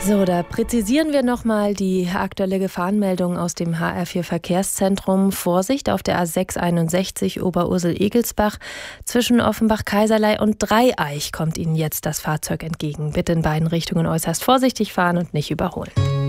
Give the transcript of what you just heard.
So, da präzisieren wir nochmal die aktuelle Gefahrenmeldung aus dem HR4 Verkehrszentrum. Vorsicht auf der A661 Oberursel-Egelsbach. Zwischen Offenbach-Kaiserlei und Dreieich kommt Ihnen jetzt das Fahrzeug entgegen. Bitte in beiden Richtungen äußerst vorsichtig fahren und nicht überholen.